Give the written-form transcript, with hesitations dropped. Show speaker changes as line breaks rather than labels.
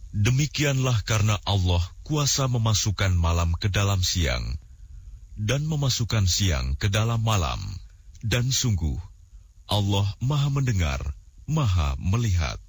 Demikianlah karena Allah kuasa memasukkan malam ke dalam siang, dan memasukkan siang ke dalam malam. Dan sungguh, Allah Maha mendengar, Maha melihat.